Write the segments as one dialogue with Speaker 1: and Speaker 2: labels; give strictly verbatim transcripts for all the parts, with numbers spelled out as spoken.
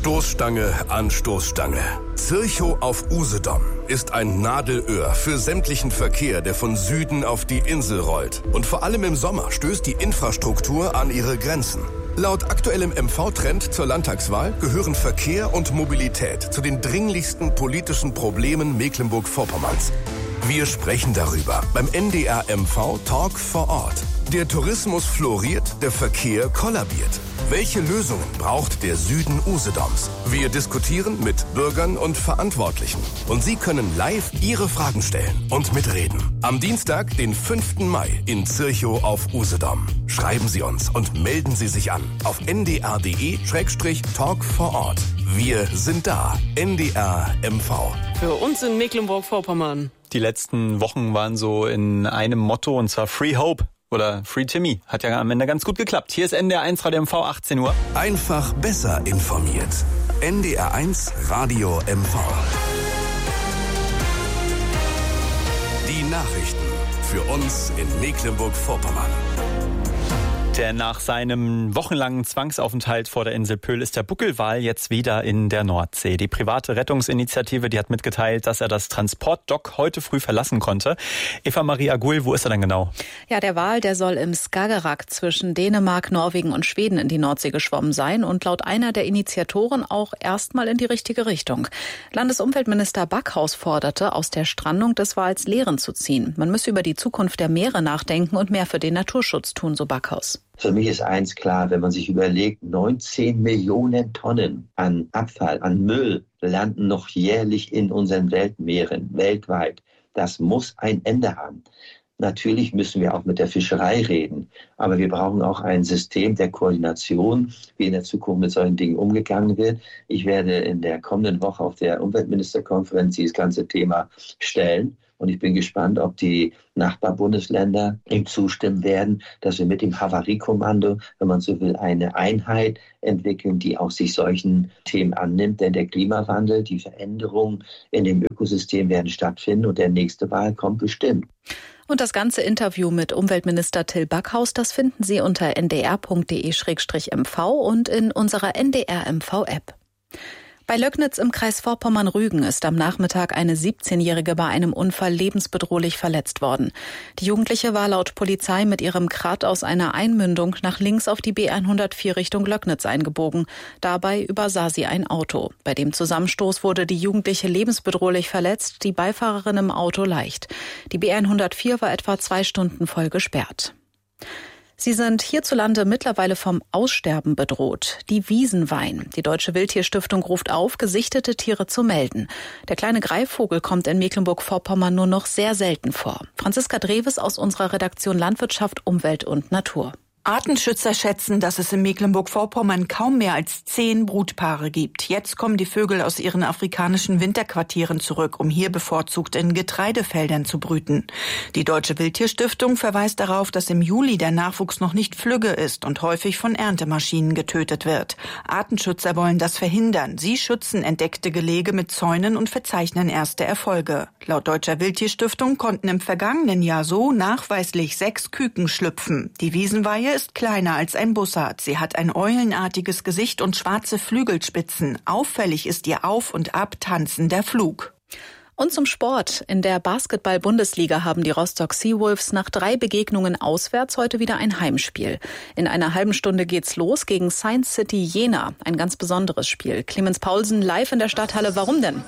Speaker 1: Stoßstange an Stoßstange. Zirchow auf Usedom ist ein Nadelöhr für sämtlichen Verkehr, der von Süden auf die Insel rollt. Und vor allem im Sommer stößt die Infrastruktur an ihre Grenzen. Laut aktuellem M V-Trend zur Landtagswahl gehören Verkehr und Mobilität zu den dringlichsten politischen Problemen Mecklenburg-Vorpommerns. Wir sprechen darüber beim N D R M V Talk vor Ort. Der Tourismus floriert, der Verkehr kollabiert. Welche Lösungen braucht der Süden Usedoms? Wir diskutieren mit Bürgern und Verantwortlichen. Und Sie können live Ihre Fragen stellen und mitreden. Am Dienstag, den fünften Mai in Zirchow auf Usedom. Schreiben Sie uns und melden Sie sich an auf n d r punkt d e Schrägstrich talk vor Ort. Wir sind da. N D R M V.
Speaker 2: Für uns in Mecklenburg-Vorpommern.
Speaker 3: Die letzten Wochen waren so in einem Motto, und zwar Free Hope oder Free Timmy. Hat ja am Ende ganz gut geklappt. Hier ist N D R eins Radio M V, achtzehn Uhr.
Speaker 1: Einfach besser informiert. N D R eins Radio M V. Die Nachrichten für uns in Mecklenburg-Vorpommern.
Speaker 3: Denn nach seinem wochenlangen Zwangsaufenthalt vor der Insel Pöhl ist der Buckelwal jetzt wieder in der Nordsee. Die private Rettungsinitiative, die hat mitgeteilt, dass er das Transportdock heute früh verlassen konnte. Eva Maria Gull, wo ist er denn genau?
Speaker 4: Ja, der Wal, der soll im Skagerrak zwischen Dänemark, Norwegen und Schweden in die Nordsee geschwommen sein und laut einer der Initiatoren auch erstmal in die richtige Richtung. Landesumweltminister Backhaus forderte, aus der Strandung des Wals Lehren zu ziehen. Man müsse über die Zukunft der Meere nachdenken und mehr für den Naturschutz tun, so Backhaus.
Speaker 5: Für mich ist eins klar, wenn man sich überlegt, neunzehn Millionen Tonnen an Abfall, an Müll landen noch jährlich in unseren Weltmeeren, weltweit. Das muss ein Ende haben. Natürlich müssen wir auch mit der Fischerei reden, aber wir brauchen auch ein System der Koordination, wie in der Zukunft mit solchen Dingen umgegangen wird. Ich werde in der kommenden Woche auf der Umweltministerkonferenz dieses ganze Thema stellen. Und ich bin gespannt, ob die Nachbarbundesländer ihm zustimmen werden, dass wir mit dem Havariekommando, wenn man so will, eine Einheit entwickeln, die auch sich solchen Themen annimmt. Denn der Klimawandel, die Veränderungen in dem Ökosystem werden stattfinden und der nächste Wahl kommt bestimmt.
Speaker 4: Und das ganze Interview mit Umweltminister Till Backhaus, das finden Sie unter n d r punkt d e Schrägstrich m v und in unserer N D R M V-App. Bei Löcknitz im Kreis Vorpommern-Rügen ist am Nachmittag eine siebzehnjährige bei einem Unfall lebensbedrohlich verletzt worden. Die Jugendliche war laut Polizei mit ihrem Krat aus einer Einmündung nach links auf die B hundertvier Richtung Löcknitz eingebogen. Dabei übersah sie ein Auto. Bei dem Zusammenstoß wurde die Jugendliche lebensbedrohlich verletzt, die Beifahrerin im Auto leicht. Die B hundertvier war etwa zwei Stunden voll gesperrt. Sie sind hierzulande mittlerweile vom Aussterben bedroht. Die Wiesenwein. Die Deutsche Wildtierstiftung ruft auf, gesichtete Tiere zu melden. Der kleine Greifvogel kommt in Mecklenburg-Vorpommern nur noch sehr selten vor. Franziska Dreves aus unserer Redaktion Landwirtschaft, Umwelt und Natur.
Speaker 6: Artenschützer schätzen, dass es in Mecklenburg-Vorpommern kaum mehr als zehn Brutpaare gibt. Jetzt kommen die Vögel aus ihren afrikanischen Winterquartieren zurück, um hier bevorzugt in Getreidefeldern zu brüten. Die Deutsche Wildtierstiftung verweist darauf, dass im Juli der Nachwuchs noch nicht flügge ist und häufig von Erntemaschinen getötet wird. Artenschützer wollen das verhindern. Sie schützen entdeckte Gelege mit Zäunen und verzeichnen erste Erfolge. Laut Deutscher Wildtierstiftung konnten im vergangenen Jahr so nachweislich sechs Küken schlüpfen. Die Wiesenweihe ist kleiner als ein Bussard. Sie hat ein eulenartiges Gesicht und schwarze Flügelspitzen. Auffällig ist ihr auf- und abtanzender Flug.
Speaker 4: Und zum Sport. In der Basketball-Bundesliga haben die Rostock Seawolves nach drei Begegnungen auswärts heute wieder ein Heimspiel. In einer halben Stunde geht's los gegen Science City Jena. Ein ganz besonderes Spiel. Clemens Paulsen live in der Stadthalle. Warum denn?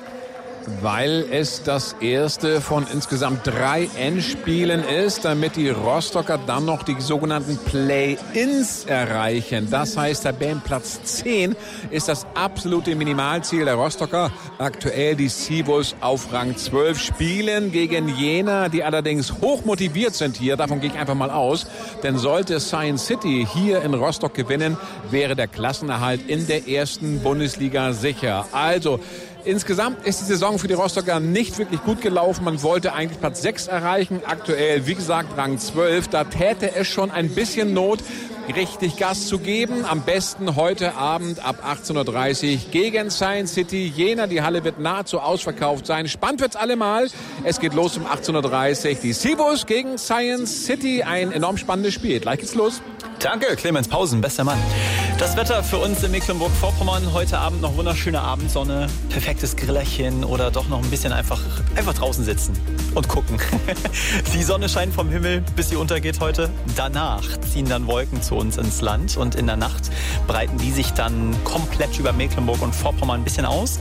Speaker 7: Weil es das erste von insgesamt drei Endspielen ist, damit die Rostocker dann noch die sogenannten Play-ins erreichen. Das heißt, Tabellenplatz zehn ist das absolute Minimalziel der Rostocker. Aktuell die Seawolves auf Rang zwölf spielen gegen Jena, die allerdings hoch motiviert sind hier. Davon gehe ich einfach mal aus. Denn sollte Science City hier in Rostock gewinnen, wäre der Klassenerhalt in der ersten Bundesliga sicher. Also, insgesamt ist die Saison für die Rostocker nicht wirklich gut gelaufen. Man wollte eigentlich Platz sechs erreichen. Aktuell, wie gesagt, Rang zwölf. Da täte es schon ein bisschen Not, richtig Gas zu geben. Am besten heute Abend ab achtzehn Uhr dreißig gegen Science City Jena. Die Halle wird nahezu ausverkauft sein. Spannend wird's allemal. Es geht los um achtzehn Uhr dreißig. Die Seawolves gegen Science City. Ein enorm spannendes Spiel. Gleich geht's los.
Speaker 3: Danke, Clemens Pausen, bester Mann. Das Wetter für uns in Mecklenburg-Vorpommern. Heute Abend noch wunderschöne Abendsonne, perfektes Grillerchen oder doch noch ein bisschen einfach, einfach draußen sitzen und gucken. Die Sonne scheint vom Himmel, bis sie untergeht heute. Danach ziehen dann Wolken zu uns ins Land und in der Nacht breiten die sich dann komplett über Mecklenburg und Vorpommern ein bisschen aus.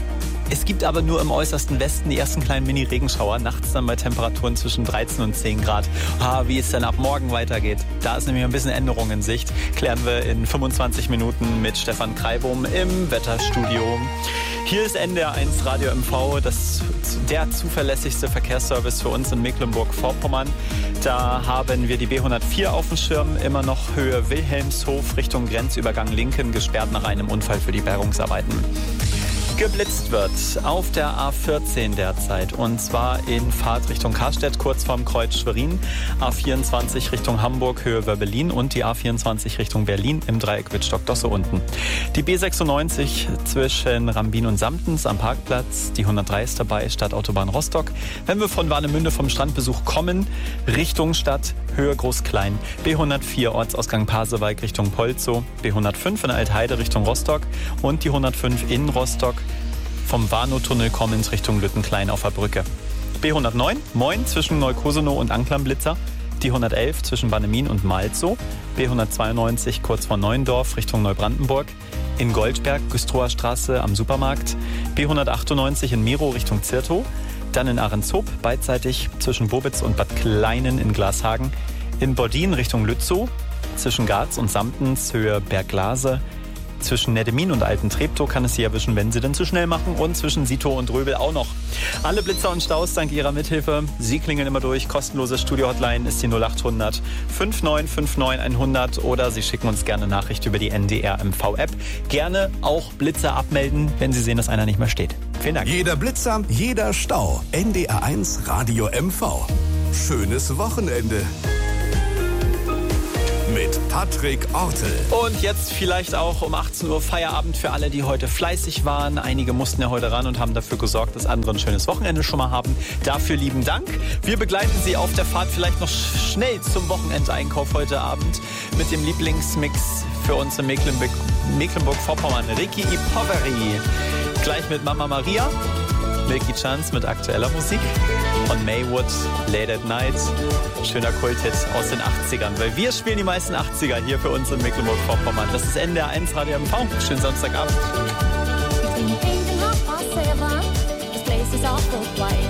Speaker 3: Es gibt aber nur im äußersten Westen die ersten kleinen Mini-Regenschauer, nachts dann bei Temperaturen zwischen dreizehn und zehn Grad. Ah, wie es dann ab morgen weitergeht, da ist nämlich ein bisschen Änderung in Sicht. Klären wir in fünfundzwanzig Minuten mit Stefan Kreibohm im Wetterstudio. Hier ist N D R eins Radio M V, das, der zuverlässigste Verkehrsservice für uns in Mecklenburg-Vorpommern. Da haben wir die B hundertvier auf dem Schirm, immer noch Höhe Wilhelmshof Richtung Grenzübergang Linken, gesperrt nach einem Unfall für die Bergungsarbeiten. Geblitzt wird auf der A vierzehn derzeit und zwar in Fahrt Richtung Karstedt kurz vorm Kreuz Schwerin, A vierundzwanzig Richtung Hamburg Höhe Wörbelin und die A vierundzwanzig Richtung Berlin im Dreieck Wittstock-Dosse unten. Die B sechsundneunzig zwischen Rambin und Samtens am Parkplatz, die hundertdrei ist dabei, Stadtautobahn Rostock. Wenn wir von Warnemünde vom Strandbesuch kommen, Richtung Stadt, Höhe Groß-Klein, B hundertvier Ortsausgang Pasewalk Richtung Polzow, B hundertfünf in Altheide Richtung Rostock und die hundertfünf in Rostock vom Warnow-Tunnel kommend Richtung Lüttenklein auf der Brücke. B hundertneun, Moin zwischen Neukosenow und Anklamblitzer. Die hundertelf zwischen Bannemin und Malzow. B hundertzweiundneunzig kurz vor Neuendorf Richtung Neubrandenburg. In Goldberg, Güstrower Straße am Supermarkt. B hundertachtundneunzig in Miro Richtung Zirtow. Dann in Ahrenshoop, beidseitig zwischen Bobitz und Bad Kleinen in Glashagen. In Bordin Richtung Lützow. Zwischen Garz und Samtens Höhe Berglase. Zwischen Neddemin und Alten Treptow kann es Sie erwischen, wenn Sie denn zu schnell machen. Und zwischen Sitow und Röbel auch noch. Alle Blitzer und Staus dank Ihrer Mithilfe. Sie klingeln immer durch. Kostenlose Studio-Hotline ist die null achthundert neunundfünfzig neunundfünfzig hundert oder Sie schicken uns gerne Nachricht über die N D R M V-App. Gerne auch Blitzer abmelden, wenn Sie sehen, dass einer nicht mehr steht. Vielen Dank.
Speaker 1: Jeder Blitzer, jeder Stau. N D R eins Radio M V. Schönes Wochenende. Mit Patrick Ortel.
Speaker 3: Und jetzt vielleicht auch um achtzehn Uhr Feierabend für alle, die heute fleißig waren. Einige mussten ja heute ran und haben dafür gesorgt, dass andere ein schönes Wochenende schon mal haben. Dafür lieben Dank. Wir begleiten Sie auf der Fahrt vielleicht noch schnell zum Wochenendeinkauf heute Abend mit dem Lieblingsmix für uns in Mecklenburg, Mecklenburg-Vorpommern. Ricky I. Poveri. Gleich mit Mama Maria. Milky Chance mit aktueller Musik und Maywood, Late at Night. Schöner Kulthit aus den achtzigern, weil wir spielen die meisten achtziger hier für uns in Mecklenburg-Vorpommern. Das ist N D R eins Radio M V. Schönen Samstagabend.
Speaker 8: Between eight and half past seven, this place is awful quiet.